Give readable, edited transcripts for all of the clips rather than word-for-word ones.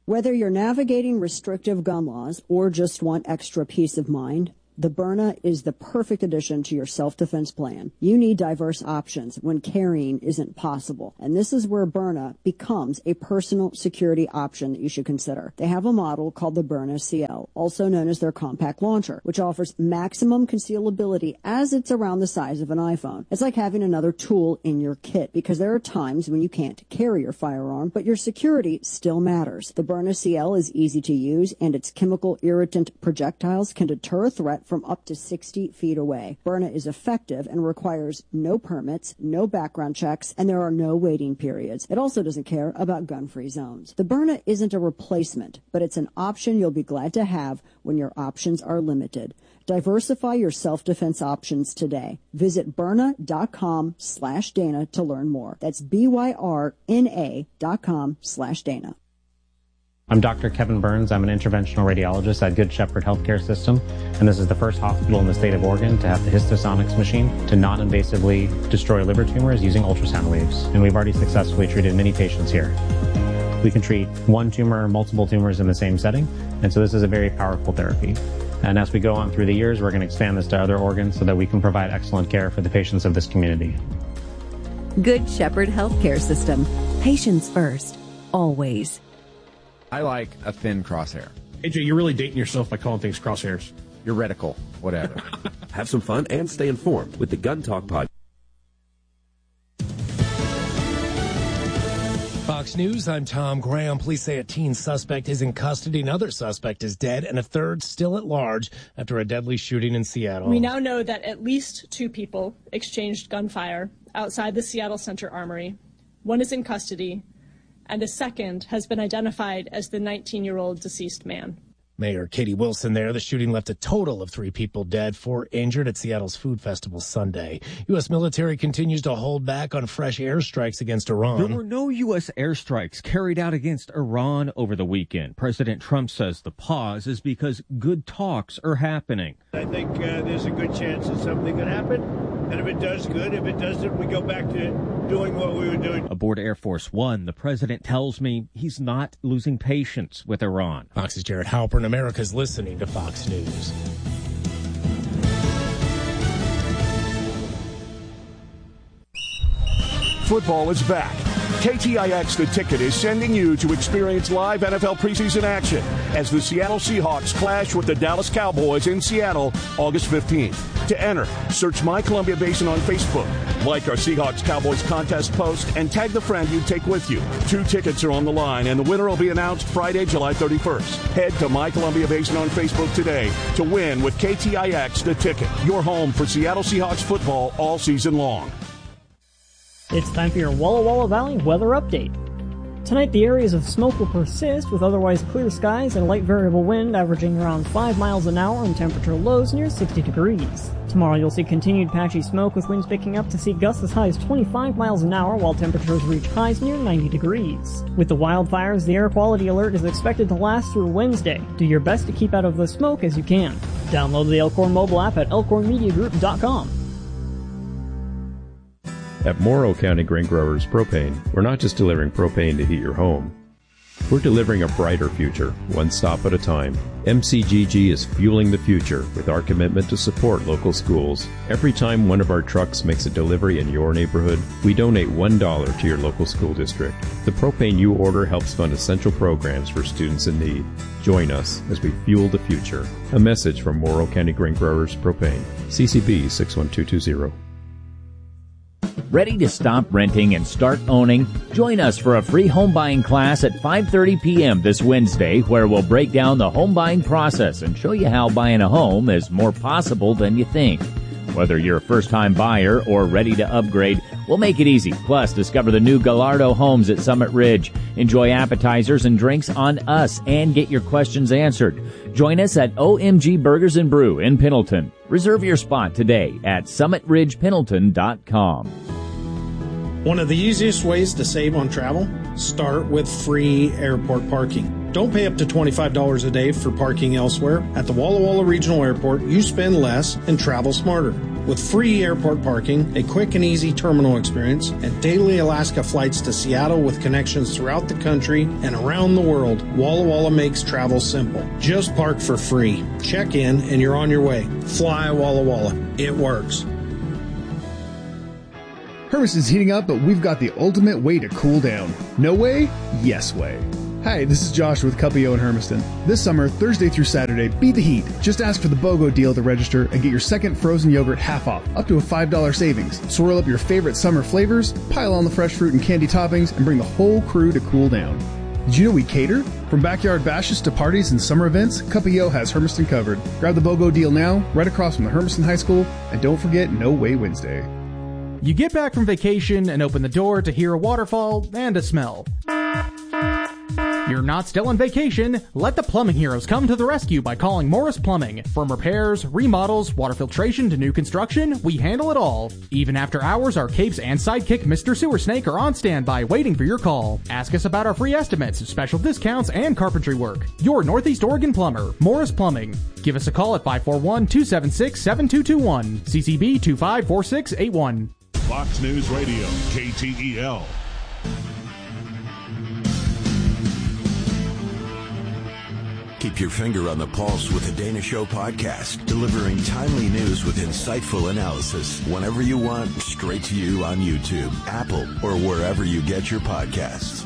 Whether you're navigating restrictive gun laws or just want extra peace of mind, the Byrna is the perfect addition to your self-defense plan. You need diverse options when carrying isn't possible, and this is where Byrna becomes a personal security option that you should consider. They have a model called the Byrna CL, also known as their compact launcher, which offers maximum concealability as it's around the size of an iPhone. It's like having another tool in your kit, because there are times when you can't carry your firearm, but your security still matters. The Byrna CL is easy to use, and its chemical irritant projectiles can deter a threat from up to 60 feet away. Byrna is effective and requires no permits, no background checks, and there are no waiting periods. It also doesn't care about gun-free zones. The Byrna isn't a replacement, but it's an option you'll be glad to have when your options are limited. Diversify your self-defense options today. Visit Byrna.com/Dana to learn more. That's BYRNA.com/Dana. I'm Dr. Kevin Burns. I'm an interventional radiologist at Good Shepherd Healthcare System, and this is the first hospital in the state of Oregon to have the Histosonics machine to non-invasively destroy liver tumors using ultrasound waves, and we've already successfully treated many patients here. We can treat one tumor or multiple tumors in the same setting, and so this is a very powerful therapy. And as we go on through the years, we're going to expand this to other organs so that we can provide excellent care for the patients of this community. Good Shepherd Healthcare System. Patients first. Always. I like a thin crosshair. AJ, you're really dating yourself by calling things crosshairs. You're reticle, whatever. Have some fun and stay informed with the Gun Talk Podcast. Fox News, I'm Tom Graham. Police say a teen suspect is in custody. Another suspect is dead, and a third still at large after a deadly shooting in Seattle. We now know that at least 2 people exchanged gunfire outside the Seattle Center Armory. One is in custody, and a second has been identified as the 19-year-old deceased man. Mayor Katie Wilson there. The shooting left a total of 3 people dead, 4 injured at Seattle's Food Festival Sunday. U.S. military continues to hold back on fresh airstrikes against Iran. There were no U.S. airstrikes carried out against Iran over the weekend. President Trump says the pause is because good talks are happening. I think there's a good chance that something could happen. And if it does, good. If it doesn't, we go back to doing what we were doing. Aboard Air Force One, the president tells me he's not losing patience with Iran. Fox's Jared Halpern. America's listening to Fox News. Football is back. KTIX The Ticket is sending you to experience live NFL preseason action as the Seattle Seahawks clash with the Dallas Cowboys in Seattle August 15th. To enter, search My Columbia Basin on Facebook, like our Seahawks Cowboys contest post, and tag the friend you take with you. 2 tickets are on the line, and the winner will be announced Friday, July 31st. Head to My Columbia Basin on Facebook today to win with KTIX The Ticket, your home for Seattle Seahawks football all season long. It's time for your Walla Walla Valley weather update. Tonight, the areas of smoke will persist with otherwise clear skies and light variable wind averaging around 5 miles an hour and temperature lows near 60 degrees. Tomorrow, you'll see continued patchy smoke with winds picking up to see gusts as high as 25 miles an hour while temperatures reach highs near 90 degrees. With the wildfires, the air quality alert is expected to last through Wednesday. Do your best to keep out of the smoke as you can. Download the Elkhorn mobile app at elkhornmediagroup.com. At Morrow County Grain Growers Propane, we're not just delivering propane to heat your home. We're delivering a brighter future, one stop at a time. MCGG is fueling the future with our commitment to support local schools. Every time one of our trucks makes a delivery in your neighborhood, we donate $1 to your local school district. The propane you order helps fund essential programs for students in need. Join us as we fuel the future. A message from Morrow County Grain Growers Propane. CCB 61220. Ready to stop renting and start owning? Join us for a free home buying class at 5:30 p.m. this Wednesday, where we'll break down the home buying process and show you how buying a home is more possible than you think. Whether you're a first-time buyer or ready to upgrade, we'll make it easy. Plus, discover the new Gallardo Homes at Summit Ridge. Enjoy appetizers and drinks on us and get your questions answered. Join us at OMG Burgers and Brew in Pendleton. Reserve your spot today at summitridgependleton.com. One of the easiest ways to save on travel? Start with free airport parking. Don't pay up to $25 a day for parking elsewhere. At the Walla Walla Regional Airport, you spend less and travel smarter. With free airport parking, a quick and easy terminal experience, and daily Alaska flights to Seattle with connections throughout the country and around the world, Walla Walla makes travel simple. Just park for free. Check in and you're on your way. Fly Walla Walla. It works. Hermiston's heating up, but we've got the ultimate way to cool down. No way? Yes way. Hi, this is Josh with Cuppio in Hermiston. This summer, Thursday through Saturday, beat the heat. Just ask for the BOGO deal to register and get your second frozen yogurt half off, up to a $5 savings. Swirl up your favorite summer flavors, pile on the fresh fruit and candy toppings, and bring the whole crew to cool down. Did you know we cater? From backyard bashes to parties and summer events, Cuppio has Hermiston covered. Grab the BOGO deal now, right across from the Hermiston High School, and don't forget No Way Wednesday. You get back from vacation and open the door to hear a waterfall and a smell. You're not still on vacation. Let the plumbing heroes come to the rescue by calling Morris Plumbing. From repairs, remodels, water filtration to new construction, we handle it all. Even after hours, our capes and sidekick Mr. Sewer Snake are on standby waiting for your call. Ask us about our free estimates, special discounts, and carpentry work. Your Northeast Oregon plumber, Morris Plumbing. Give us a call at 541-276-7221. CCB 254681. Fox News Radio, KTEL. Keep your finger on the pulse with the Dana Show podcast, delivering timely news with insightful analysis whenever you want, straight to you on YouTube, Apple, or wherever you get your podcasts.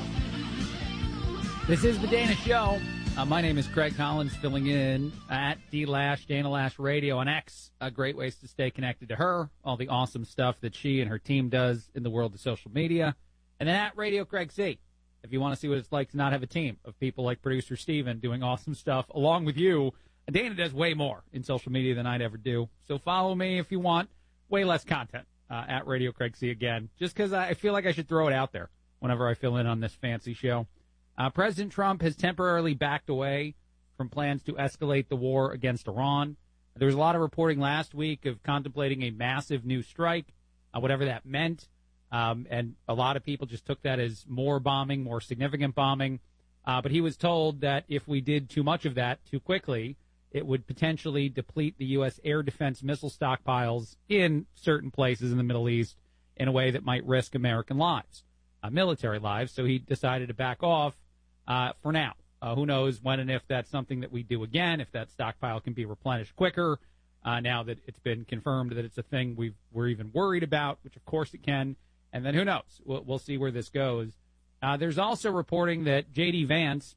This is the Dana Show. My name is Craig Collins, filling in at D-Lash, Dana Lash Radio on X. Great ways to stay connected to her, all the awesome stuff that she and her team does in the world of social media. And then at Radio Craig C, if you want to see what it's like to not have a team of people like producer Steven doing awesome stuff along with you. Dana does way more in social media than I'd ever do. So follow me if you want way less content at Radio Craig C again, just because I feel like I should throw it out there whenever I fill in on this fancy show. President Trump has temporarily backed away from plans to escalate the war against Iran. There was a lot of reporting last week of contemplating a massive new strike, whatever that meant. And a lot of people just took that as more bombing, more significant bombing. But he was told that if we did too much of that too quickly, it would potentially deplete the U.S. air defense missile stockpiles in certain places in the Middle East in a way that might risk American lives, military lives. So he decided to back off for now. Who knows when and if that's something that we do again, if that stockpile can be replenished quicker, now that it's been confirmed that it's a thing we're even worried about, which of course it can. And then who knows? We'll see where this goes. There's also reporting that J.D. Vance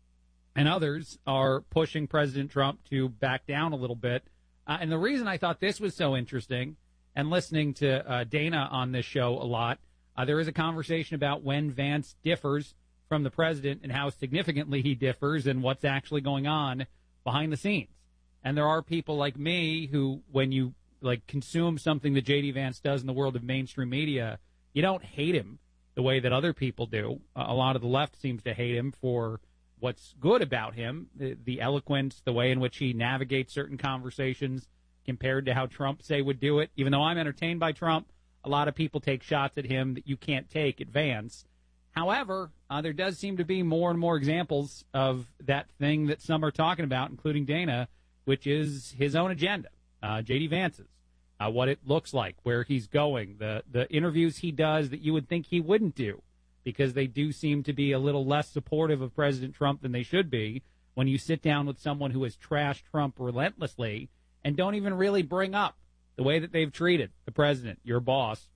and others are pushing President Trump to back down a little bit. And the reason I thought this was so interesting, and listening to Dana on this show a lot, there is a conversation about when Vance differs from the president and how significantly he differs and what's actually going on behind the scenes. And there are people like me who, when you consume something that J.D. Vance does in the world of mainstream media, you don't hate him the way that other people do. A lot of the left seems to hate him for what's good about him, the eloquence, the way in which he navigates certain conversations compared to how Trump, say, would do it. Even though I'm entertained by Trump, a lot of people take shots at him that you can't take at Vance. However, there does seem to be more and more examples of that thing that some are talking about, including Dana, which is his own agenda, J.D. Vance's. What it looks like, where he's going, the interviews he does that you would think he wouldn't do, because they do seem to be a little less supportive of President Trump than they should be when you sit down with someone who has trashed Trump relentlessly and don't even really bring up the way that they've treated the president, your boss.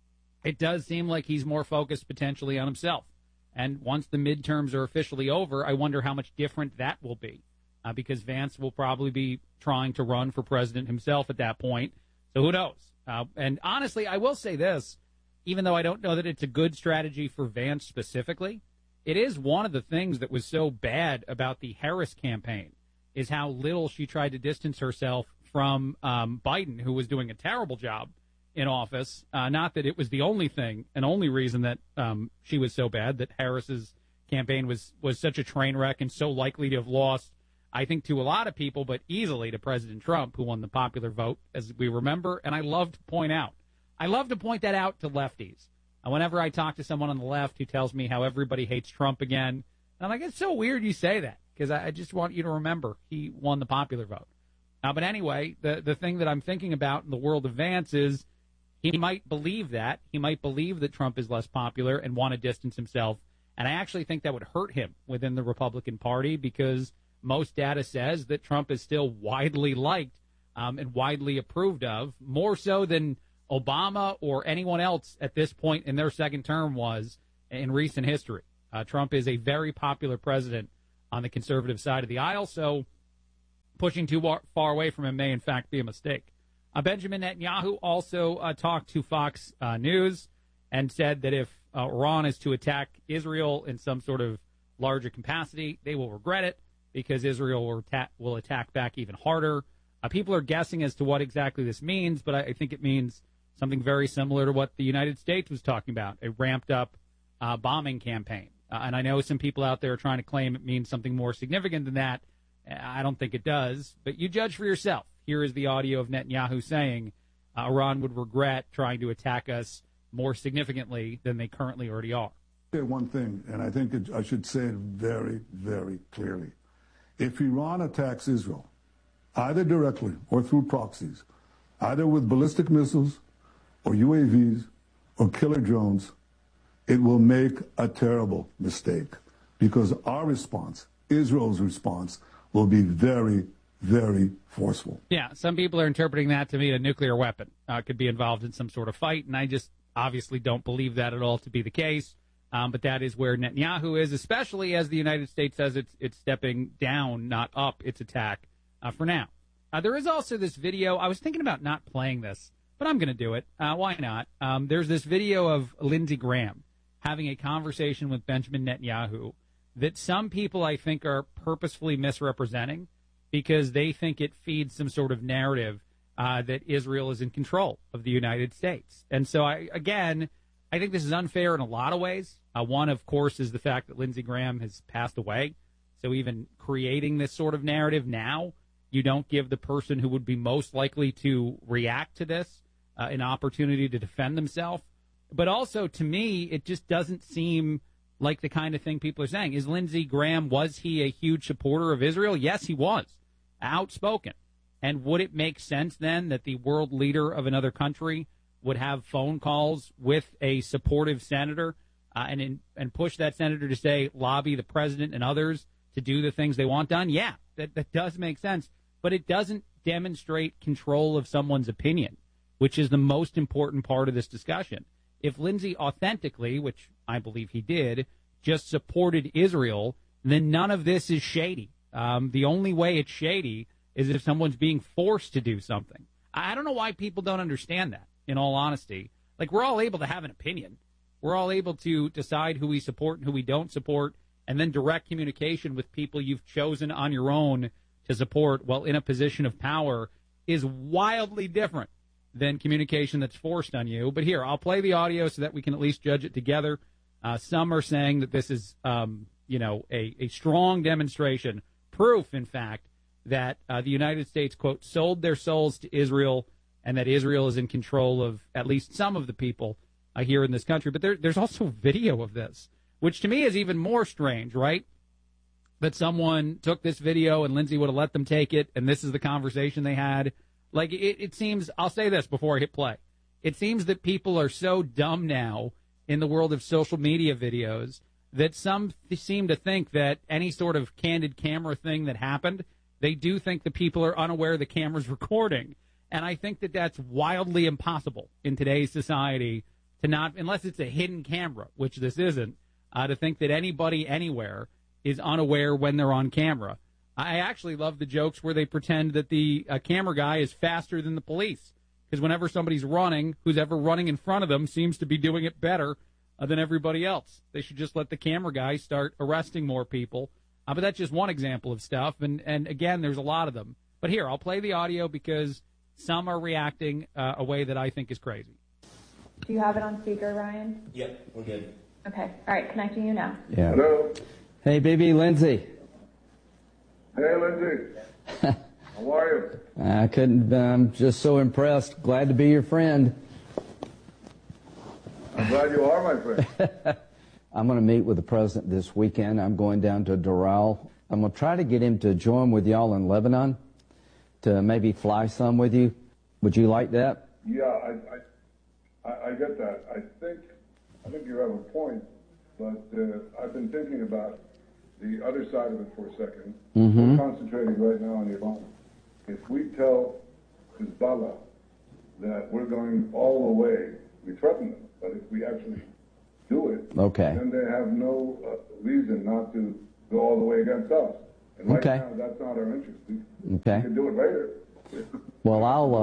It does seem like he's more focused potentially on himself. And once the midterms are officially over, I wonder how much different that will be, because Vance will probably be trying to run for president himself at that point. So who knows? And honestly, I will say this, even though I don't know that it's a good strategy for Vance specifically, it is one of the things that was so bad about the Harris campaign is how little she tried to distance herself from Biden, who was doing a terrible job in office. Not that it was the only thing and only reason that she was so bad, that Harris's campaign was such a train wreck and so likely to have lost, I think, to a lot of people, but easily to President Trump, who won the popular vote, as we remember. And I love to point that out to lefties. Whenever I talk to someone on the left who tells me how everybody hates Trump again, and I'm like, it's so weird you say that, because I just want you to remember he won the popular vote. But anyway, the thing that I'm thinking about in the world of Vance is he might believe that. He might believe that Trump is less popular and want to distance himself. And I actually think that would hurt him within the Republican Party because most data says that Trump is still widely liked and widely approved of, more so than Obama or anyone else at this point in their second term was in recent history. Trump is a very popular president on the conservative side of the aisle, so pushing too far away from him may, in fact, be a mistake. Benjamin Netanyahu also talked to Fox News and said that if Iran is to attack Israel in some sort of larger capacity, they will regret it because Israel will attack back even harder. People are guessing as to what exactly this means, but I think it means something very similar to what the United States was talking about, a ramped-up bombing campaign. And I know some people out there are trying to claim it means something more significant than that. I don't think it does, but you judge for yourself. Here is the audio of Netanyahu saying Iran would regret trying to attack us more significantly than they currently already are. Say one thing, and I think I should say it very, very clearly. If Iran attacks Israel, either directly or through proxies, either with ballistic missiles or UAVs or killer drones, it will make a terrible mistake because our response, Israel's response, will be very, very forceful. Yeah, some people are interpreting that to mean a nuclear weapon could be involved in some sort of fight, and I just obviously don't believe that at all to be the case. But that is where Netanyahu is, especially as the United States says it's stepping down, not up, its attack for now. There is also this video. I was thinking about not playing this, but I'm going to do it. Why not? There's this video of Lindsey Graham having a conversation with Benjamin Netanyahu that some people, I think, are purposefully misrepresenting because they think it feeds some sort of narrative that Israel is in control of the United States. And so, I think this is unfair in a lot of ways. One, of course, is the fact that Lindsey Graham has passed away. So even creating this sort of narrative now, you don't give the person who would be most likely to react to this an opportunity to defend themselves. But also, to me, it just doesn't seem like the kind of thing people are saying. Is Lindsey Graham, was he a huge supporter of Israel? Yes, he was. Outspoken. And would it make sense then that the world leader of another country would have phone calls with a supportive senator and push that senator to say, lobby the president and others to do the things they want done? Yeah, that does make sense. But it doesn't demonstrate control of someone's opinion, which is the most important part of this discussion. If Lindsey authentically, which I believe he did, just supported Israel, then none of this is shady. The only way it's shady is if someone's being forced to do something. I don't know why people don't understand that, in all honesty. Like, we're all able to have an opinion. We're all able to decide who we support and who we don't support, and then direct communication with people you've chosen on your own to support while in a position of power is wildly different than communication that's forced on you. But here, I'll play the audio so that we can at least judge it together. Some are saying that this is, a strong demonstration, proof, in fact, that the United States, quote, sold their souls to Israel and that Israel is in control of at least some of the people here in this country. But there's also video of this, which to me is even more strange, right? That someone took this video and Lindsey would have let them take it, and this is the conversation they had. Like, it seems, I'll say this before I hit play. It seems that people are so dumb now in the world of social media videos that some seem to think that any sort of candid camera thing that happened, they do think the people are unaware the camera's recording. And I think that that's wildly impossible in today's society to not, unless it's a hidden camera, which this isn't, to think that anybody anywhere is unaware when they're on camera. I actually love the jokes where they pretend that the camera guy is faster than the police. Because whenever somebody's running, who's ever running in front of them seems to be doing it better than everybody else. They should just let the camera guy start arresting more people. But that's just one example of stuff. And again, there's a lot of them. But here, I'll play the audio because some are reacting a way that I think is crazy. Do you have it on speaker, Ryan? Yep, we're good. Okay. All right, connecting you now. Yeah. Hello. Hey, baby, Lindsey. Hey, Lindsey. How are you? I'm just so impressed. Glad to be your friend. I'm glad you are my friend. I'm going to meet with the president this weekend. I'm going down to Doral. I'm going to try to get him to join with y'all in Lebanon. to maybe fly some with you. Would you like that? Yeah, I get that. I think you have a point, but I've been thinking about the other side of it for a second. Mm-hmm. We're concentrating right now on Iran. If we tell Hezbollah that we're going all the way, we threaten them, but if we actually do it, Okay. then they have no reason not to go all the way against us. And right now, that's not our interest. We can do it later. Well,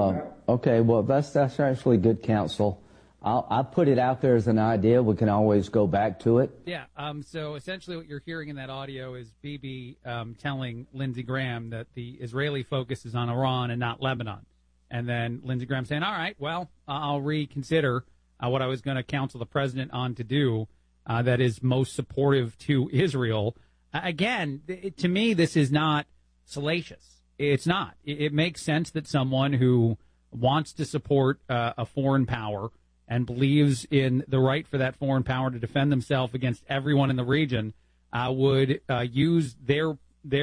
that's actually good counsel. I'll put it out there as an idea. We can always go back to it. Yeah. So essentially, what you're hearing in that audio is Bibi telling Lindsey Graham that the Israeli focus is on Iran and not Lebanon, and then Lindsey Graham saying, "All right, well, I'll reconsider what I was going to counsel the president on to do that is most supportive to Israel." Again, to me, this is not salacious. It's not. It makes sense that someone who wants to support a foreign power and believes in the right for that foreign power to defend themselves against everyone in the region would use their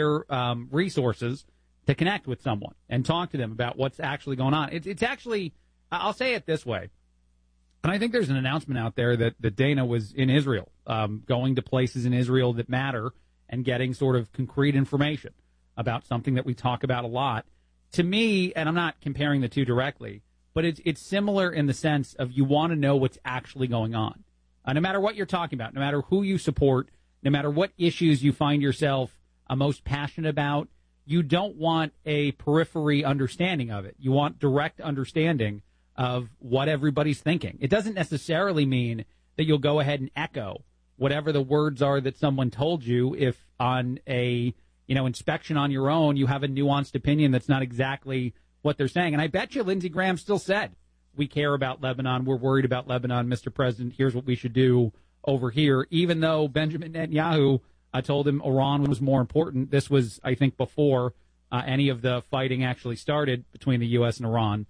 resources to connect with someone and talk to them about what's actually going on. It's actually, I'll say it this way, and I think there's an announcement out there that Dana was in Israel, going to places in Israel that matter and getting sort of concrete information about something that we talk about a lot. To me, and I'm not comparing the two directly, but it's similar in the sense of you want to know what's actually going on. No matter what you're talking about, no matter who you support, no matter what issues you find yourself most passionate about, you don't want a periphery understanding of it. You want direct understanding of what everybody's thinking. It doesn't necessarily mean that you'll go ahead and echo whatever the words are that someone told you if on a inspection on your own you have a nuanced opinion that's not exactly what they're saying. And I bet you Lindsey Graham still said, we care about Lebanon, we're worried about Lebanon, Mr. President, here's what we should do over here, even though Benjamin Netanyahu told him Iran was more important. This was, I think, before any of the fighting actually started between the U.S. and Iran.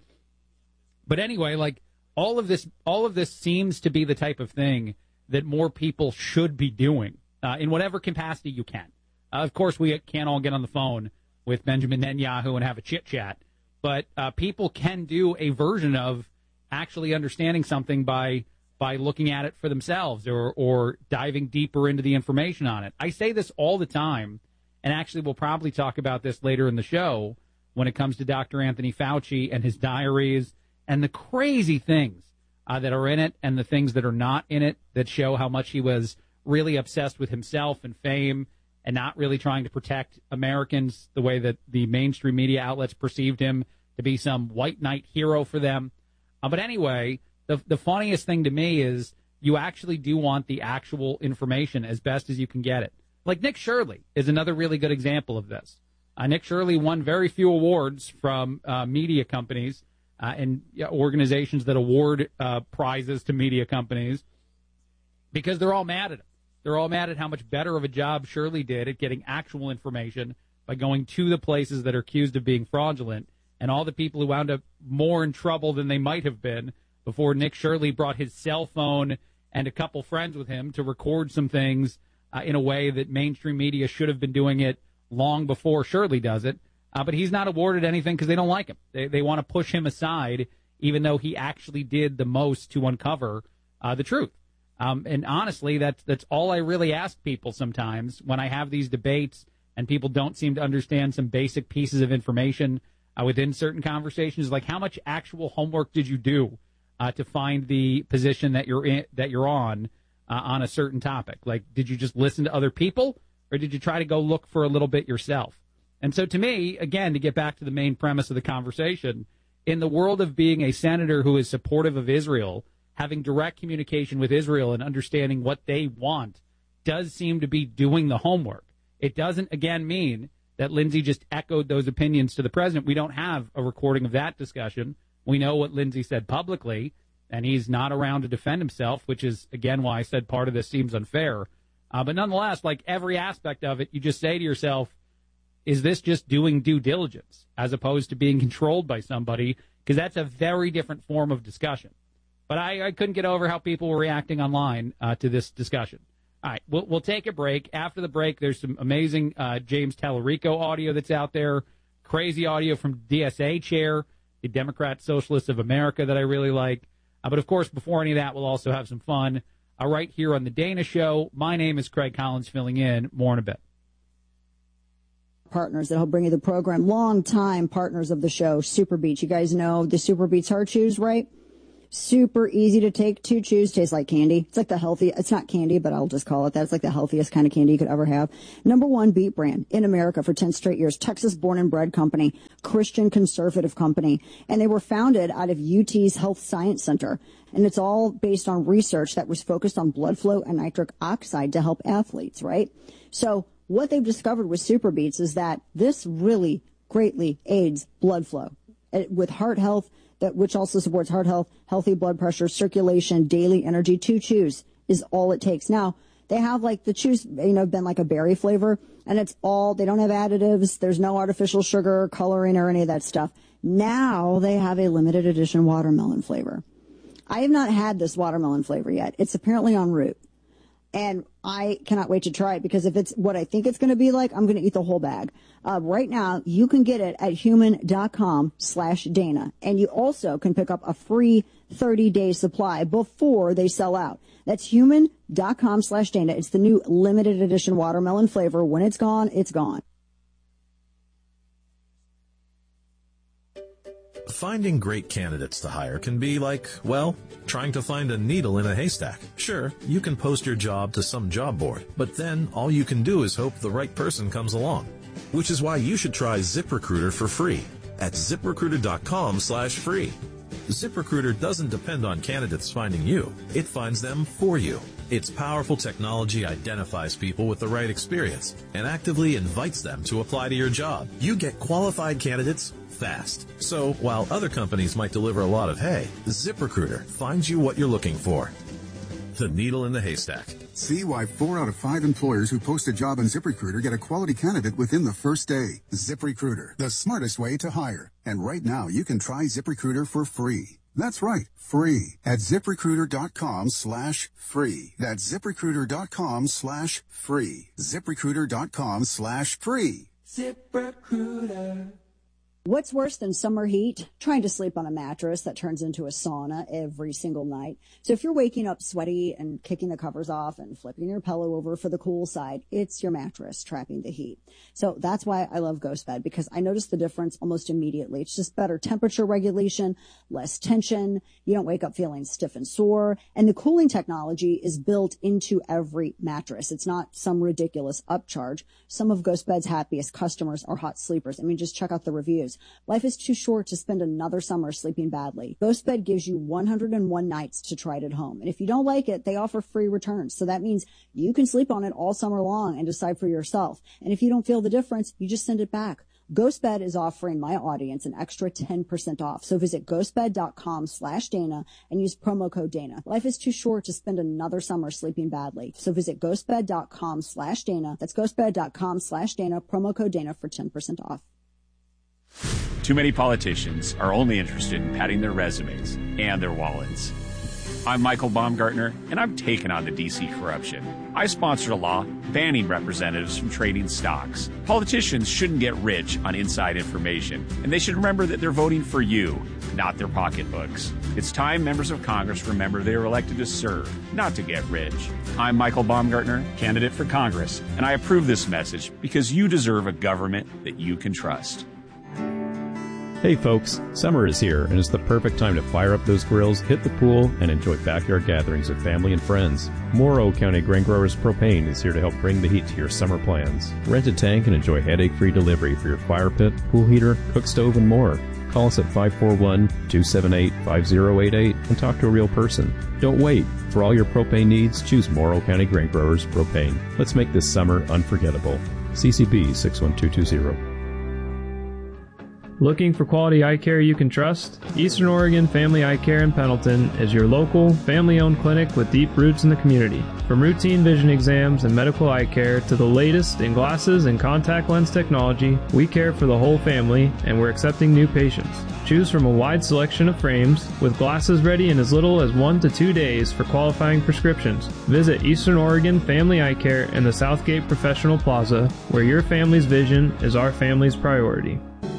But anyway, like all of this seems to be the type of thing that more people should be doing in whatever capacity you can. Of course, we can't all get on the phone with Benjamin Netanyahu and have a chit-chat, but people can do a version of actually understanding something by looking at it for themselves or diving deeper into the information on it. I say this all the time, and actually we'll probably talk about this later in the show when it comes to Dr. Anthony Fauci and his diaries and the crazy things that are in it and the things that are not in it that show how much he was really obsessed with himself and fame and not really trying to protect Americans the way that the mainstream media outlets perceived him to be some white knight hero for them. But anyway, the funniest thing to me is you actually do want the actual information as best as you can get it. Like Nick Shirley is another really good example of this. Nick Shirley won very few awards from media companies and organizations that award prizes to media companies because they're all mad at him. They're all mad at how much better of a job Shirley did at getting actual information by going to the places that are accused of being fraudulent, and all the people who wound up more in trouble than they might have been before Nick Shirley brought his cell phone and a couple friends with him to record some things in a way that mainstream media should have been doing it long before Shirley does it. But he's not awarded anything because they don't like him. They want to push him aside, even though he actually did the most to uncover the truth. And honestly, that's all I really ask people sometimes when I have these debates and people don't seem to understand some basic pieces of information within certain conversations, like how much actual homework did you do to find the position that you're on a certain topic? Like, did you just listen to other people, or did you try to go look for a little bit yourself? And so to me, again, to get back to the main premise of the conversation, in the world of being a senator who is supportive of Israel, having direct communication with Israel and understanding what they want does seem to be doing the homework. It doesn't, again, mean that Lindsey just echoed those opinions to the president. We don't have a recording of that discussion. We know what Lindsey said publicly, and he's not around to defend himself, which is, again, why I said part of this seems unfair. But nonetheless, like every aspect of it, you just say to yourself, is this just doing due diligence as opposed to being controlled by somebody? Because that's a very different form of discussion. But I couldn't get over how people were reacting online to this discussion. All right, we'll take a break. After the break, there's some amazing James Tallarico audio that's out there crazy audio from DSA chair, the Democrat Socialists of America, that I really like. But, of course, before any of that, we'll also have some fun right here on The Dana Show. My name is Craig Collins, filling in. More in a bit. Partners that help bring you the program, long-time partners of the show, Super Beets. You guys know the Super Beets Heart Chews, right? Super easy to take. 2 chews, tastes like candy. It's like the healthy, it's not candy, but I'll just call it that. It's like the healthiest kind of candy you could ever have. #1 beet brand in America for 10 straight years. Texas born and bred company, Christian conservative company. And they were founded out of UT's Health Science Center. And it's all based on research that was focused on blood flow and nitric oxide to help athletes, right? So what they've discovered with Super Beets is that this really greatly aids blood flow with heart health, which also supports heart health, healthy blood pressure, circulation, daily energy. 2 chews is all it takes. Now, they have like the chews, been like a berry flavor, and it's all, they don't have additives. There's no artificial sugar, coloring, or any of that stuff. Now they have a limited edition watermelon flavor. I have not had this watermelon flavor yet. It's apparently en route. And I cannot wait to try it, because if it's what I think it's going to be like, I'm going to eat the whole bag. Right now, you can get it at human.com/Dana. And you also can pick up a free 30-day supply before they sell out. That's human.com/Dana. It's the new limited edition watermelon flavor. When it's gone, it's gone. Finding great candidates to hire can be like, well, trying to find a needle in a haystack. Sure, you can post your job to some job board, but then all you can do is hope the right person comes along. Which is why you should try ZipRecruiter for free at ZipRecruiter.com/free. ZipRecruiter doesn't depend on candidates finding you. It finds them for you. Its powerful technology identifies people with the right experience and actively invites them to apply to your job. You get qualified candidates fast. So while other companies might deliver a lot of hay, ZipRecruiter finds you what you're looking for. The needle in the haystack. See why 4 out of 5 employers who post a job on ZipRecruiter get a quality candidate within the first day. ZipRecruiter, the smartest way to hire. And right now, you can try ZipRecruiter for free. That's right, free at ZipRecruiter.com/free. That's ZipRecruiter.com/free. ZipRecruiter.com/free. ZipRecruiter. What's worse than summer heat? Trying to sleep on a mattress that turns into a sauna every single night. So if you're waking up sweaty and kicking the covers off and flipping your pillow over for the cool side, it's your mattress trapping the heat. So that's why I love GhostBed, because I notice the difference almost immediately. It's just better temperature regulation, less tension. You don't wake up feeling stiff and sore. And the cooling technology is built into every mattress. It's not some ridiculous upcharge. Some of GhostBed's happiest customers are hot sleepers. I mean, just check out the reviews. Life is too short to spend another summer sleeping badly. GhostBed gives you 101 nights to try it at home. And if you don't like it, they offer free returns. So that means you can sleep on it all summer long and decide for yourself. And if you don't feel the difference, you just send it back. GhostBed is offering my audience an extra 10% off. So visit ghostbed.com/Dana and use promo code Dana. Life is too short to spend another summer sleeping badly. So visit ghostbed.com/Dana. That's ghostbed.com/Dana, promo code Dana for 10% off. Too many politicians are only interested in padding their resumes and their wallets. I'm Michael Baumgartner, and I'm taking on the D.C. corruption. I sponsored a law banning representatives from trading stocks. Politicians shouldn't get rich on inside information, and they should remember that they're voting for you, not their pocketbooks. It's time members of Congress remember they were elected to serve, not to get rich. I'm Michael Baumgartner, candidate for Congress, and I approve this message because you deserve a government that you can trust. Hey folks, summer is here and it's the perfect time to fire up those grills, hit the pool, and enjoy backyard gatherings with family and friends. Morrow County Grain Growers Propane is here to help bring the heat to your summer plans. Rent a tank and enjoy headache-free delivery for your fire pit, pool heater, cook stove, and more. Call us at 541-278-5088 and talk to a real person. Don't wait. For all your propane needs, choose Morrow County Grain Growers Propane. Let's make this summer unforgettable. CCB 61220. Looking for quality eye care you can trust? Eastern Oregon Family Eye Care in Pendleton is your local, family-owned clinic with deep roots in the community. From routine vision exams and medical eye care to the latest in glasses and contact lens technology, we care for the whole family, and we're accepting new patients. Choose from a wide selection of frames, with glasses ready in as little as 1 to 2 days for qualifying prescriptions. Visit Eastern Oregon Family Eye Care in the Southgate Professional Plaza, where your family's vision is our family's priority.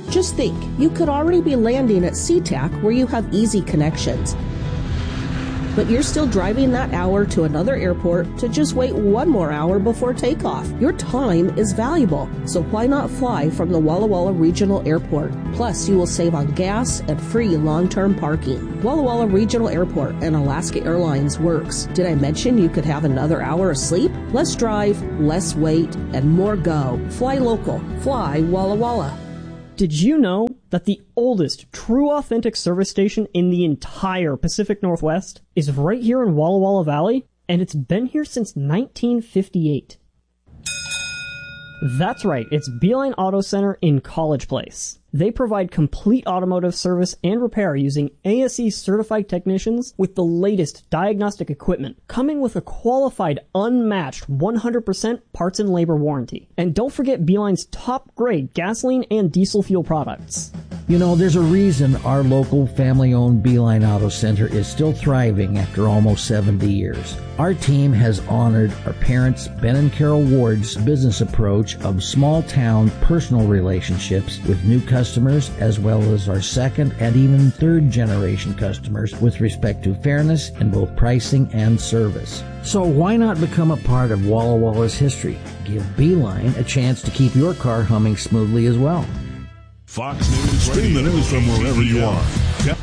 Just think, you could already be landing at SeaTac where you have easy connections. But you're still driving that hour to another airport to just wait one more hour before takeoff. Your time is valuable, so why not fly from the Walla Walla Regional Airport? Plus, you will save on gas and free long-term parking. Walla Walla Regional Airport and Alaska Airlines works. Did I mention you could have another hour of sleep? Less drive, less wait, and more go. Fly local. Fly Walla Walla. Did you know that the oldest true authentic service station in the entire Pacific Northwest is right here in Walla Walla Valley? And it's been here since 1958. That's right, it's Beeline Auto Center in College Place. They provide complete automotive service and repair using ASE certified technicians with the latest diagnostic equipment, coming with a qualified, unmatched 100% parts and labor warranty. And don't forget Beeline's top grade gasoline and diesel fuel products. You know, there's a reason our local family-owned Beeline Auto Center is still thriving after almost 70 years. Our team has honored our parents, Ben and Carol Ward's business approach of small-town personal relationships with new customers, as well as our second and even third-generation customers with respect to fairness in both pricing and service. So why not become a part of Walla Walla's history? Give Beeline a chance to keep your car humming smoothly as well. Fox News. Stream the news from wherever you are. Yep.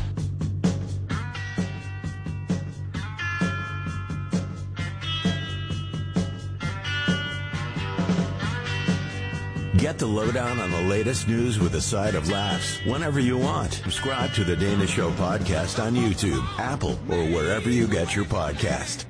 Get the lowdown on the latest news with a side of laughs whenever you want. Subscribe to the Dana Show podcast on YouTube, Apple, or wherever you get your podcast.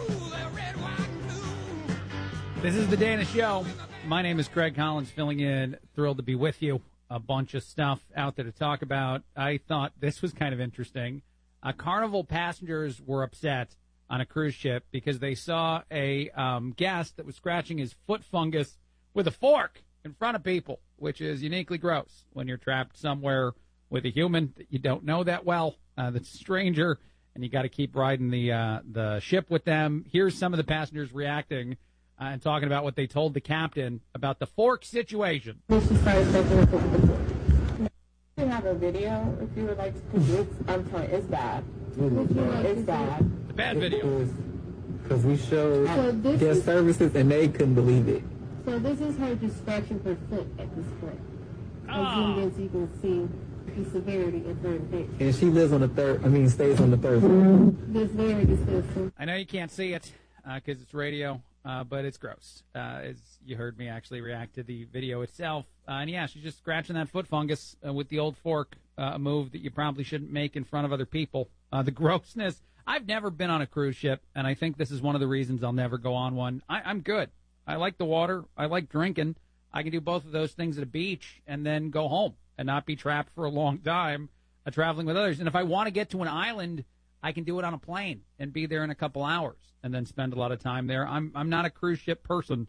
This is the Dana Show. My name is Craig Collins, filling in. Thrilled to be with you. A bunch of stuff out there to talk about. I thought this was kind of interesting. Carnival passengers were upset on a cruise ship because they saw a guest that was scratching his foot fungus with a fork in front of people, which is uniquely gross when you're trapped somewhere with a human that you don't know that well, that's a stranger, and you got to keep riding the ship with them. Here's some of the passengers reacting and talking about what they told the captain about the fork situation. We have a video if you would like to. I'm sorry, it's bad. It's bad. It's a bad video. Because we showed their services and they couldn't believe it. So this is her just scratching her foot at this point. As you can see the severity of her infection. And she lives on the stays on the third floor. This very disgusting. I know you can't see it because it's radio. But it's gross, as you heard me actually react to the video itself. And yeah, she's just scratching that foot fungus with the old fork, a move that you probably shouldn't make in front of other people. The grossness. I've never been on a cruise ship, and I think this is one of the reasons I'll never go on one. I'm good. I like the water. I like drinking. I can do both of those things at a beach and then go home and not be trapped for a long time traveling with others. And if I want to get to an island, I can do it on a plane and be there in a couple hours and then spend a lot of time there. I'm not a cruise ship person.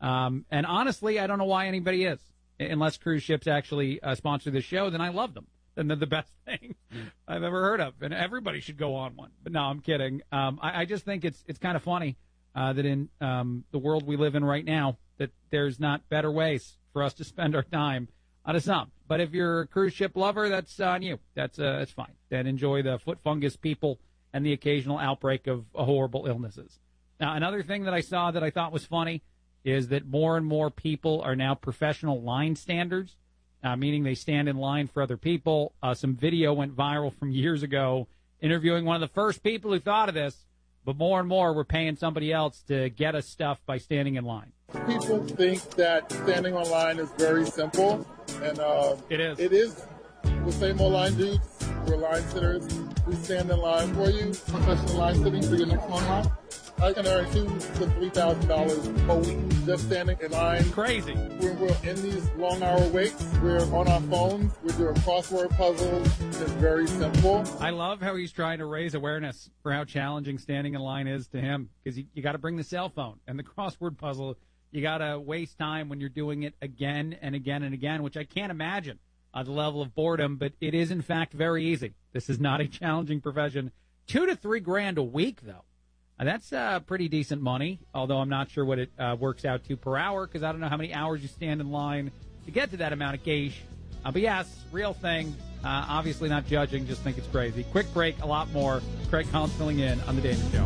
And honestly, I don't know why anybody is. Unless cruise ships actually sponsor this show, then I love them. Then they're the best thing I've ever heard of. And everybody should go on one. But no, I'm kidding. I just think it's kind of funny that in the world we live in right now, that there's not better ways for us to spend our time on a some. But if you're a cruise ship lover, that's on you. That's fine. Then enjoy the foot fungus people and the occasional outbreak of horrible illnesses. Now, another thing that I saw that I thought was funny is that more and more people are now professional line standers, meaning they stand in line for other people. Some video went viral from years ago interviewing one of the first people who thought of this, but more and more we're paying somebody else to get us stuff by standing in line. People think that standing on line is very simple, and it is. It is. The same old line dudes, we're line sitters. We stand in line for you, professional line sitting for your next one line. I can earn $2,000 to $3,000 a week just standing in line. Crazy. We're in these long-hour waits. We're on our phones. We're doing crossword puzzles. It's very simple. I love how he's trying to raise awareness for how challenging standing in line is to him, because you got to bring the cell phone and the crossword puzzle. You got to waste time when you're doing it again and again and again, which I can't imagine the level of boredom, but it is, in fact, very easy. This is not a challenging profession. $2,000 to $3,000 a week, though. That's pretty decent money, although I'm not sure what it works out to per hour, because I don't know how many hours you stand in line to get to that amount of cash. But yes, real thing. Obviously not judging, just think it's crazy. Quick break, a lot more. Craig Collins filling in on The Dana Show.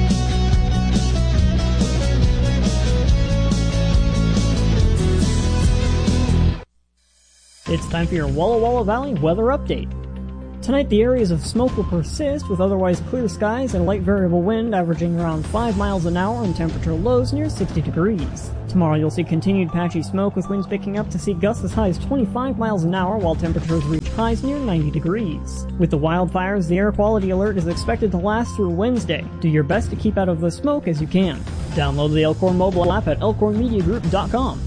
It's time for your Walla Walla Valley weather update. Tonight, the areas of smoke will persist with otherwise clear skies and light variable wind averaging around 5 miles an hour and temperature lows near 60 degrees. Tomorrow, you'll see continued patchy smoke with winds picking up to see gusts as high as 25 miles an hour while temperatures reach highs near 90 degrees. With the wildfires, the air quality alert is expected to last through Wednesday. Do your best to keep out of the smoke as you can. Download the Elkhorn mobile app at elkhornmediagroup.com.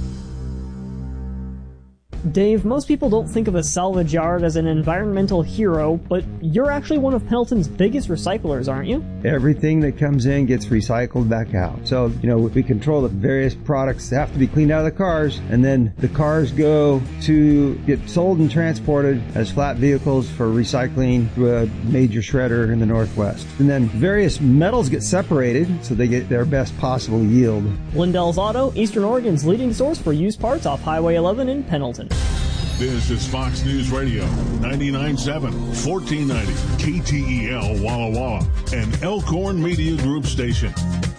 Dave, most people don't think of a salvage yard as an environmental hero, but you're actually one of Pendleton's biggest recyclers, aren't you? Everything that comes in gets recycled back out. So, we control the various products that have to be cleaned out of the cars, and then the cars go to get sold and transported as flat vehicles for recycling through a major shredder in the Northwest. And then various metals get separated so they get their best possible yield. Lindell's Auto, Eastern Oregon's leading source for used parts off Highway 11 in Pendleton. This is Fox News Radio, 99.7, 1490, KTEL Walla Walla, and Elkhorn Media Group station.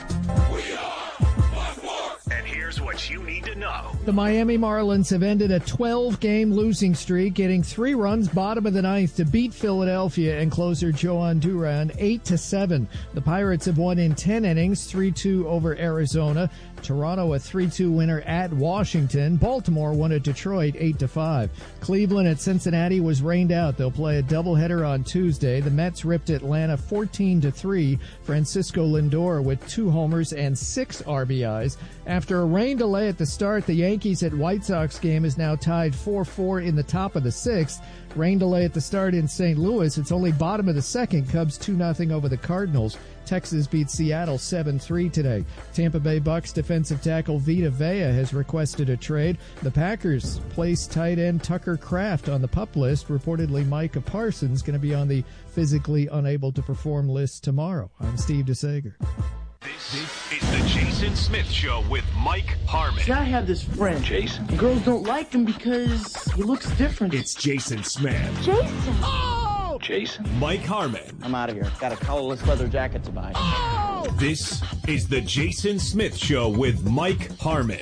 And here's what you need to know. The Miami Marlins have ended a 12-game losing streak, getting 3 runs bottom of the ninth to beat Philadelphia and closer Joan Duran 8-7. The Pirates have won in 10 innings, 3-2 over Arizona. Toronto a 3-2 winner at Washington. Baltimore won at Detroit 8-5. Cleveland at Cincinnati was rained out. They'll play a doubleheader on Tuesday. The Mets ripped Atlanta 14-3. Francisco Lindor with 2 homers and 6 RBIs. After a rain delay at the start, the Yankees at White Sox game is now tied 4-4 in the top of the 6th. Rain delay at the start in St. Louis. It's only bottom of the second. Cubs 2-0 over the Cardinals. Texas beat Seattle 7-3 today. Tampa Bay Bucks defensive tackle Vita Vea has requested a trade. The Packers placed tight end Tucker Kraft on the PUP list. Reportedly, Micah Parsons going to be on the physically unable to perform list tomorrow. I'm Steve DeSager. This is the Jason Smith Show with Mike Harmon. See, I have this friend, Jason. Girls don't like him because he looks different. It's Jason Smith. Jason! Oh! Jason. Mike Harmon. I'm out of here. Got a collarless leather jacket to buy. Oh! This is the Jason Smith Show with Mike Harmon.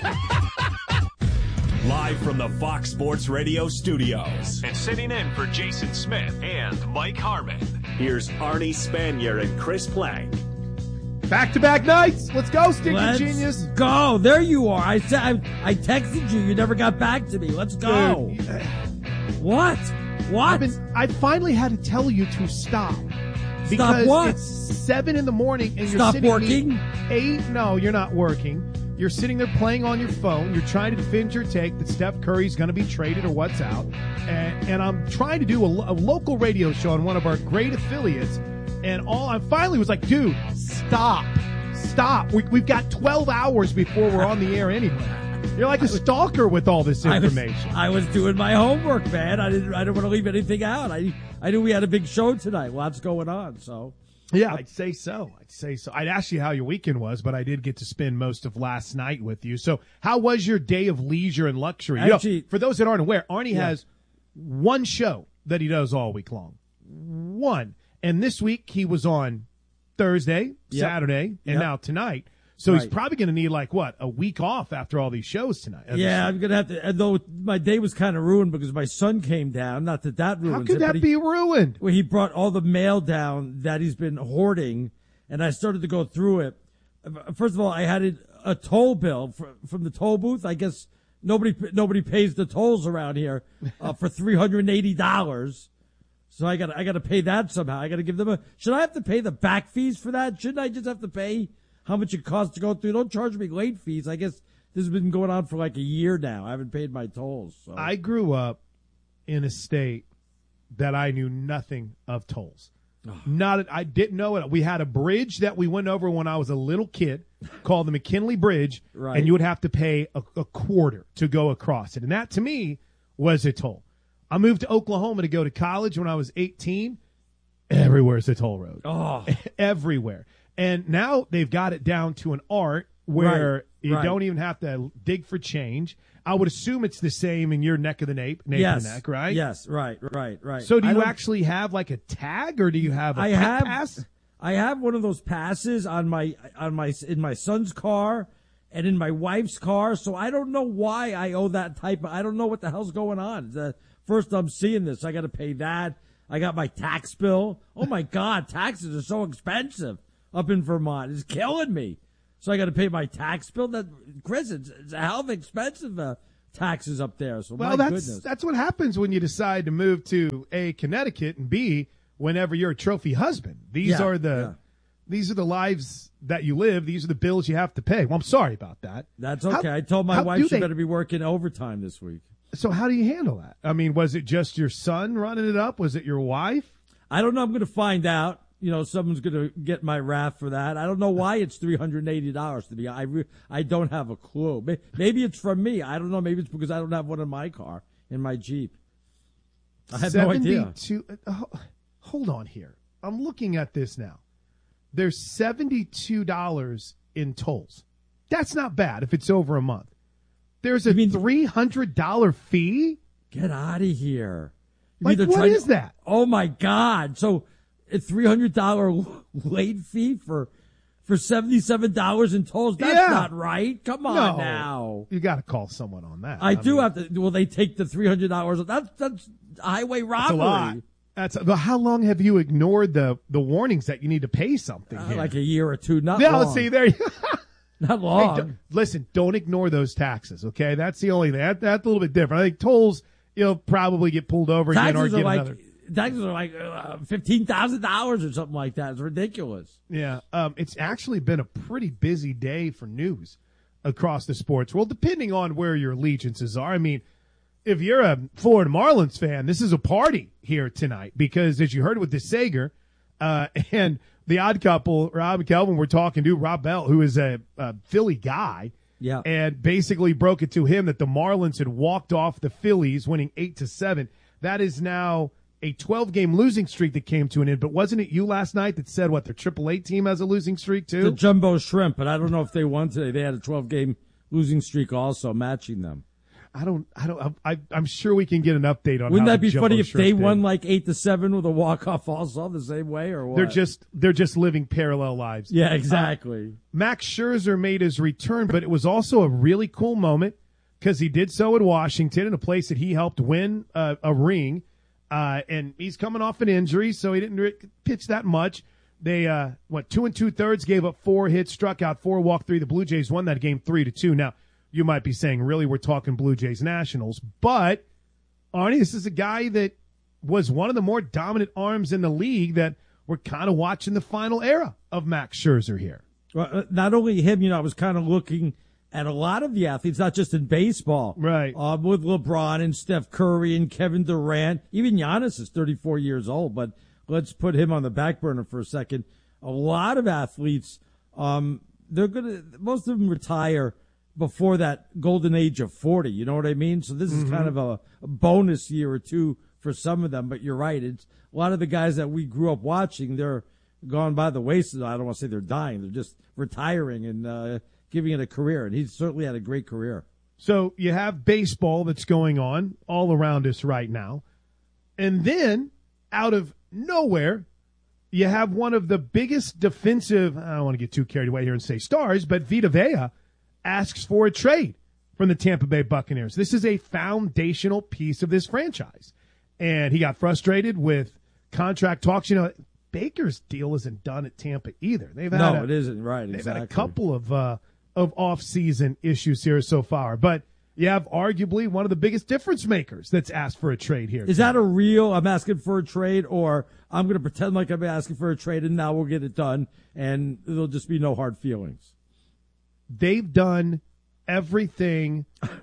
Live from the Fox Sports Radio studios. And sitting in for Jason Smith and Mike Harmon, here's Arnie Spanier and Chris Plank. Back-to-back nights. Let's go, Stinky Genius. Go. There you are. I texted you. You never got back to me. Let's go. Dude. What? I finally had to tell you to stop. Stop what? It's 7 in the morning and you're Stop sitting working? 8. No, you're not working. You're sitting there playing on your phone. You're trying to defend your take that Steph Curry's going to be traded or what's out. And I'm trying to do a local radio show on one of our great affiliates. And I finally was like, dude, stop. We've got 12 hours before we're on the air anyway. You're like a stalker with all this information. I was doing my homework, man. I didn't want to leave anything out. I knew we had a big show tonight. Lots going on, so. Yeah, I'd say so. I'd ask you how your weekend was, but I did get to spend most of last night with you. So how was your day of leisure and luxury? Actually, for those that aren't aware, Arnie has one show that he does all week long. One. And this week he was on Thursday, Saturday, and now tonight. So he's probably going to need a week off after all these shows tonight. Yeah, I'm going to have to, though my day was kind of ruined because my son came down. Not that ruins it. How could that be ruined? Well, he brought all the mail down that he's been hoarding, and I started to go through it. First of all, I had a toll bill from the toll booth. I guess nobody pays the tolls around here for $380. So I got to pay that somehow. I got to give them should I have to pay the back fees for that? Shouldn't I just have to pay how much it costs to go through? Don't charge me late fees. I guess this has been going on for like a year now. I haven't paid my tolls. So. I grew up in a state that I knew nothing of tolls. I didn't know it. We had a bridge that we went over when I was a little kid called the McKinley Bridge, and you would have to pay a quarter to go across it. And that, to me, was a toll. I moved to Oklahoma to go to college when I was 18. Everywhere's a toll road. Oh. Everywhere. And now they've got it down to an art where You Right. don't even have to dig for change. I would assume it's the same in your neck of the nape, Yes. of the neck, right? Yes. Right. So do I you don't- actually have like a tag, or do you have a I have pass? I have one of those passes in my son's car and in my wife's car. So I don't know why I owe that type. I don't know what the hell's going on. It's the first I'm seeing this. I got to pay that. I got my tax bill. Oh my God, taxes are so expensive up in Vermont. It's killing me. So I got to pay my tax bill. That Chris, it's a hell of expensive taxes up there. So Well, my goodness. that's what happens when you decide to move to A, Connecticut, and B, whenever you're a trophy husband. These are the lives that you live. These are the bills you have to pay. Well, I'm sorry about that. That's okay. I told my wife she better be working overtime this week. So how do you handle that? I mean, was it just your son running it up? Was it your wife? I don't know. I'm going to find out. You know, someone's going to get my wrath for that. I don't know why it's $380 to be. I don't have a clue. Maybe it's from me. I don't know. Maybe it's because I don't have one in my car, in my Jeep. I have no idea. Hold on here. I'm looking at this now. There's $72 in tolls. That's not bad if it's over a month. There's a $300 fee? Get out of here. Like, what is that? Oh, my God. So a $300 late fee for $77 in tolls? That's not right. Come on now. You got to call someone on that. I do have to. Well, they take the $300. That's highway robbery. That's a lot. How long have you ignored the warnings that you need to pay something? Here? Like a year or two. Not yeah, long. Let's see there. Not long. Hey, listen, don't ignore those taxes. Okay, that's the only thing. That's a little bit different. I think tolls, you'll probably get pulled over again or get another. Taxes are like $15,000 or something like that. It's ridiculous. Yeah, it's actually been a pretty busy day for news across the sports world, depending on where your allegiances are. I mean, if you're a Florida Marlins fan, this is a party here tonight because, as you heard with DeSager and the odd couple, Rob and Kelvin, were talking to Rob Bell, who is a Philly guy, and basically broke it to him that the Marlins had walked off the Phillies, winning 8-7. That is now a 12-game losing streak that came to an end. But wasn't it you last night that said, what, their AAA team has a losing streak too? The Jumbo Shrimp, but I don't know if they won today. They had a 12-game losing streak also, matching them. I'm sure we can get an update on. Wouldn't how that be the funny Jumbo if they Shrimp won did. like 8-7 with a walk-off also the same way, or what? They're just living parallel lives. Yeah, exactly. Max Scherzer made his return, but it was also a really cool moment because he did so in Washington, in a place that he helped win a ring, and he's coming off an injury, so he didn't pitch that much. They 2 2/3, gave up 4 hits, struck out 4, walked 3. The Blue Jays won that game 3-2. Now, you might be saying, really, we're talking Blue Jays Nationals. But, Arnie, this is a guy that was one of the more dominant arms in the league that we're kind of watching the final era of Max Scherzer here. Well, not only him, I was kind of looking at a lot of the athletes, not just in baseball. Right. With LeBron and Steph Curry and Kevin Durant. Even Giannis is 34 years old, but let's put him on the back burner for a second. A lot of athletes, most of them retire before that golden age of 40, you know what I mean? So this is kind of a bonus year or two for some of them, but you're right. It's a lot of the guys that we grew up watching, they're gone by the wayside. I don't want to say they're dying. They're just retiring and giving it a career, and he's certainly had a great career. So you have baseball that's going on all around us right now. And then, out of nowhere, you have one of the biggest defensive, I don't want to get too carried away here and say stars, but Vita Vea asks for a trade from the Tampa Bay Buccaneers. This is a foundational piece of this franchise. And he got frustrated with contract talks. Baker's deal isn't done at Tampa either. It isn't, right, They've exactly. had a couple of off-season issues here so far. But you have arguably one of the biggest difference makers that's asked for a trade here. Is that a real, I'm asking for a trade, or I'm going to pretend like I'm asking for a trade and now we'll get it done and there'll just be no hard feelings? They've done everything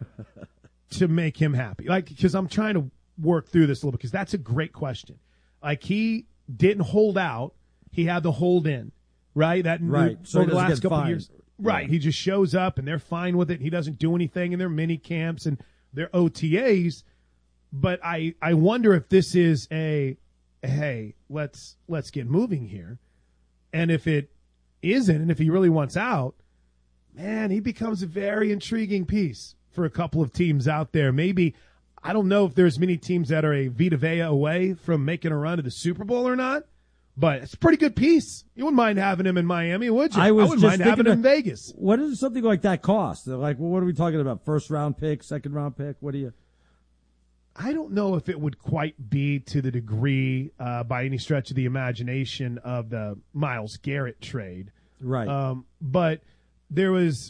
to make him happy. Because I'm trying to work through this a little bit, because that's a great question. He didn't hold out. He had to hold in, right? Right. So over the last couple of fined. years. Right. He just shows up and they're fine with it. He doesn't do anything in their mini camps and their OTAs. But I wonder if this is hey, let's get moving here. And if it isn't, and if he really wants out, man, he becomes a very intriguing piece for a couple of teams out there. Maybe, I don't know if there's many teams that are a Vita Vea away from making a run to the Super Bowl or not, but it's a pretty good piece. You wouldn't mind having him in Miami, would you? I wouldn't mind having him in Vegas. What does something like that cost? Like, what are we talking about? First round pick, second round pick? What do you? I don't know if it would quite be to the degree, by any stretch of the imagination, of the Myles Garrett trade. Right. But there was,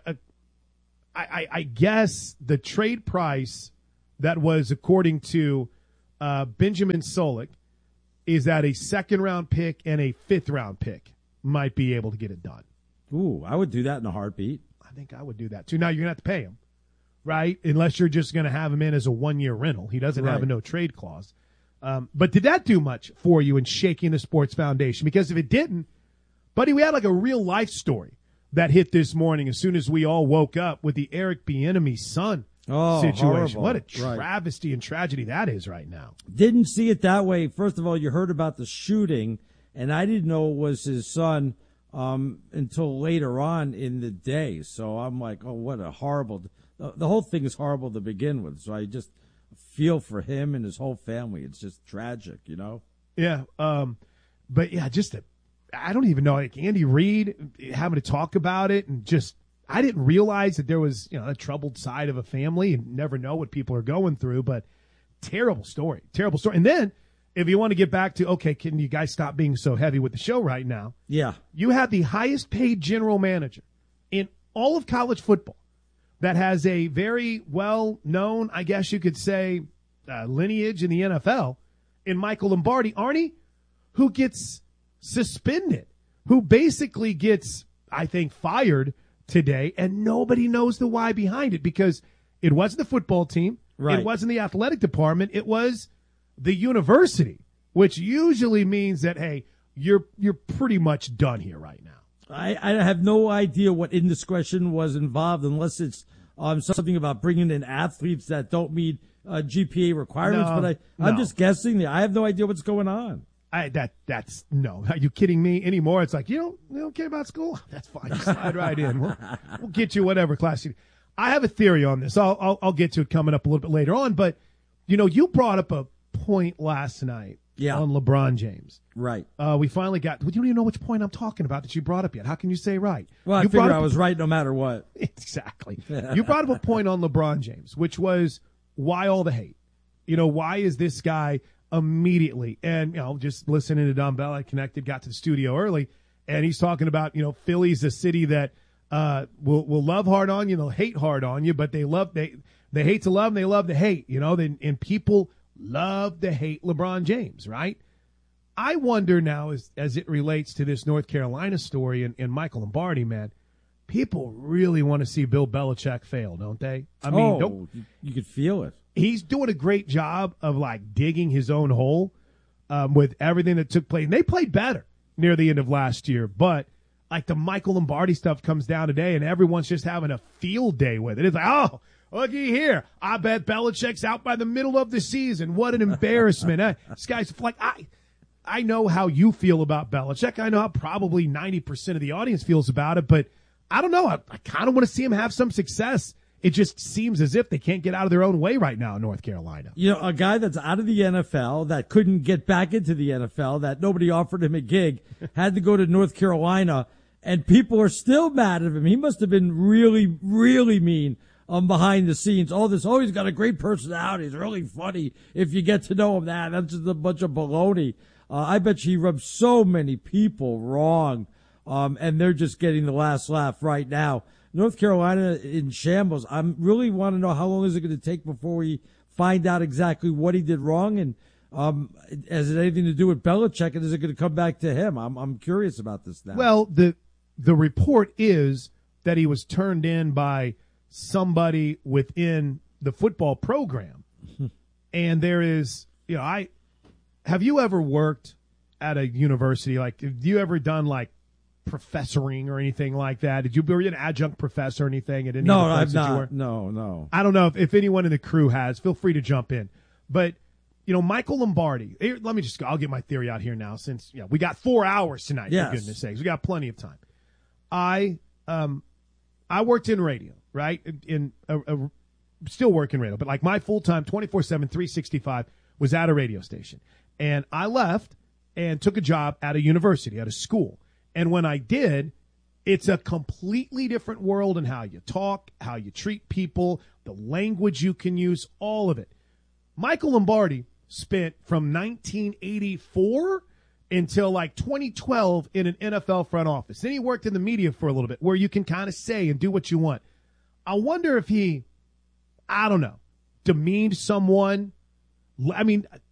I guess, the trade price that was, according to Benjamin Solik, is that a second-round pick and a fifth-round pick might be able to get it done. Ooh, I would do that in a heartbeat. I think I would do that, too. Now, you're going to have to pay him, right? Unless you're just going to have him in as a one-year rental. He doesn't have a no-trade clause. But did that do much for you in shaking the sports foundation? Because if it didn't, buddy, we had like a real-life story that hit this morning as soon as we all woke up with the Eric Bieniemy's son situation. Horrible. What a travesty and tragedy that is right now. Didn't see it that way. First of all, you heard about the shooting, and I didn't know it was his son until later on in the day. So I'm like, oh, what a horrible – the whole thing is horrible to begin with. So I just feel for him and his whole family. It's just tragic, you know? Yeah. But, yeah, just I don't even know. Like Andy Reid having to talk about it and just – I didn't realize that there was, a troubled side of a family, and never know what people are going through, but terrible story. And then if you want to get back to, okay, can you guys stop being so heavy with the show right now? Yeah. You have the highest paid general manager in all of college football that has a very well-known, I guess you could say, lineage in the NFL in Michael Lombardi, Arnie, who gets suspended, who basically gets, I think, fired today, and nobody knows the why behind it, because it wasn't the football team, right. It wasn't the athletic department, it was the university, which usually means that, hey, you're pretty much done here right now. I have no idea what indiscretion was involved, unless it's something about bringing in athletes that don't meet GPA requirements. But I'm just guessing. I have no idea what's going on. That's no. Are you kidding me anymore? It's like, you don't care about school? That's fine. You slide right in. We'll get you whatever class you. I have a theory on this. I'll get to it coming up a little bit later on. But you brought up a point last night on LeBron James. Right. We finally got. You don't even know which point I'm talking about that you brought up yet. How can you say right? Well, I figured I was right no matter what. Exactly. You brought up a point on LeBron James, which was why all the hate. Why is this guy immediately? And just listening to Don Bell, I connected, got to the studio early, and he's talking about Philly's a city that will love hard on you, they'll hate hard on you, but they hate to love and they love to hate, and people love to hate LeBron James, right? I wonder now, as it relates to this North Carolina story and Michael Lombardi, man, people really want to see Bill Belichick fail, don't they? I mean, you could feel it. He's doing a great job of digging his own hole with everything that took place. And they played better near the end of last year, but the Michael Lombardi stuff comes down today, and everyone's just having a field day with it. It's like, oh, looky here. I bet Belichick's out by the middle of the season. What an embarrassment. This guy's I know how you feel about Belichick. I know how probably 90% of the audience feels about it, but I don't know. I kind of want to see him have some success. It just seems as if they can't get out of their own way right now in North Carolina. A guy that's out of the NFL, that couldn't get back into the NFL, that nobody offered him a gig, had to go to North Carolina, and people are still mad at him. He must have been really, really mean behind the scenes. All this, he's got a great personality. He's really funny if you get to know him. That's just a bunch of baloney. I bet you he rubs so many people wrong, and they're just getting the last laugh right now. North Carolina in shambles. I really want to know, how long is it going to take before we find out exactly what he did wrong, and has it anything to do with Belichick, and is it going to come back to him? I'm curious about this now. Well, the report is that he was turned in by somebody within the football program, and there is, have you ever worked at a university? Have you ever done professoring or anything like that? Were you an adjunct professor or anything at any No, of the I've places you not. were? No. I don't know if anyone in the crew has. Feel free to jump in. But, Michael Lombardi, I'll get my theory out here now, since we got 4 hours tonight, yes. For goodness sakes. We got plenty of time. I I worked in radio, right? Still work in radio, but like my full-time 24/7, 365 was at a radio station. And I left and took a job at a university, at a school. And when I did, it's a completely different world in how you talk, how you treat people, the language you can use, all of it. Michael Lombardi spent from 1984 until like 2012 in an NFL front office. Then he worked in the media for a little bit where you can kind of say and do what you want. I wonder if he, I don't know, demeaned someone. I mean,